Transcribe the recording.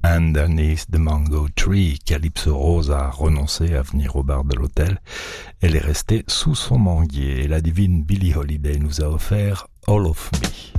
Underneath the Mango Tree. Calypso Rose a renoncé à venir au bar de l'hôtel. Elle est restée sous son manguier et la divine Billie Holiday nous a offert All of Me.